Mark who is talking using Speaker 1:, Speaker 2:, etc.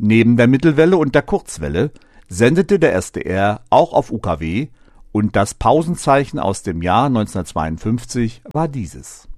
Speaker 1: Neben der Mittelwelle und der Kurzwelle sendete der SDR auch auf UKW, und das Pausenzeichen aus dem Jahr 1952 war dieses